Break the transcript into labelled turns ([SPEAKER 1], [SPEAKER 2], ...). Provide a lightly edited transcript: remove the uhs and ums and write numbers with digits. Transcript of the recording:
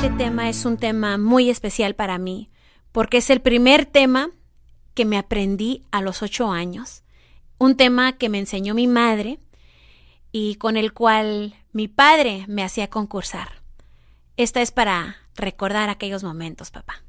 [SPEAKER 1] Este tema es un tema muy especial para mí porque es el primer tema que me aprendí a los 8 años. Un tema que me enseñó mi madre y con el cual mi padre me hacía concursar. Esta es para recordar aquellos momentos, papá.